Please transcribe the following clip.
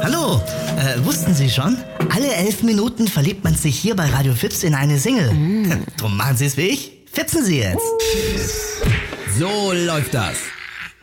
Hallo, wussten Sie schon? Alle 11 Minuten verliebt man sich hier bei Radio Fips in eine Single. Drum machen Sie es wie ich. Fipsen Sie jetzt. So läuft das.